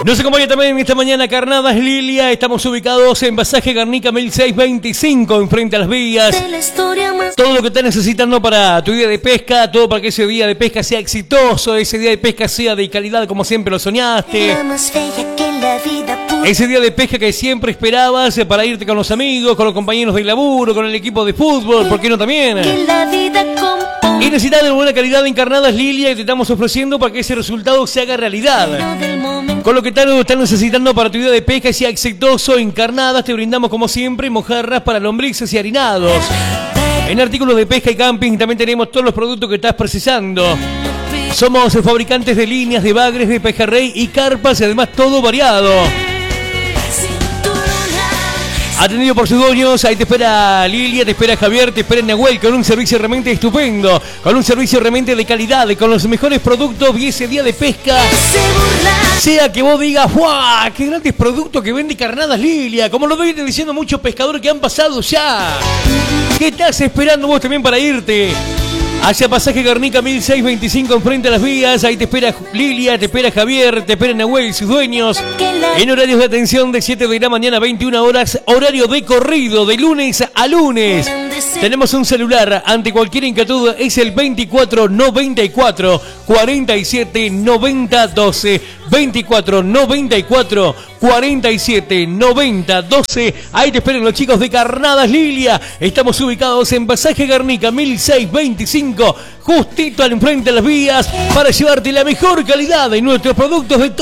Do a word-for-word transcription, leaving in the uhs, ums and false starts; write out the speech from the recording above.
Nos acompaña también esta mañana Carnadas Lilia. Estamos ubicados en Pasaje Garnica mil seiscientos veinticinco, enfrente a las vías. Todo lo que estás necesitando para tu día de pesca, todo para que ese día de pesca sea exitoso, ese día de pesca sea de calidad como siempre lo soñaste. Ese día de pesca que siempre esperabas para irte con los amigos, con los compañeros de laburo, con el equipo de fútbol, ¿por qué no también? Y necesitas de buena calidad en Carnadas Lilia que te estamos ofreciendo para que ese resultado se haga realidad. Con lo que estás necesitando para tu día de pesca y sea exitoso, en Carnadas te brindamos como siempre mojarras para lombrices y harinados. En artículos de pesca y camping también tenemos todos los productos que estás precisando. Somos fabricantes de líneas, de bagres, de pejerrey y carpas y además todo variado. Atendido por sus dueños, ahí te espera Lilia, te espera Javier, te espera Nahuel con un servicio realmente estupendo, con un servicio realmente de calidad, con los mejores productos y ese día de pesca. Sea que vos digas, ¡guau! ¡Qué grandes productos que vende Carnadas Lilia! Como lo vienen diciendo muchos pescadores que han pasado ya. ¿Qué estás esperando vos también para irte? Hacia Pasaje Garnica mil seiscientos veinticinco enfrente a las vías, ahí te espera Lilia, te espera Javier, te espera Nahuel y sus dueños. En horarios de atención de siete de la mañana a veintiuna horas, horario de corrido de lunes a lunes. Tenemos un celular, ante cualquier inquietud es el veinticuatro noventa y cuatro cuarenta y siete noventa doce. veinticuatro noventa y cuatro cuarenta y siete noventa doce. Ahí te esperan los chicos de Carnadas Lilia. Estamos ubicados en Pasaje Garnica mil seiscientos veinticinco, justito al enfrente de las vías, para llevarte la mejor calidad de nuestros productos de todo.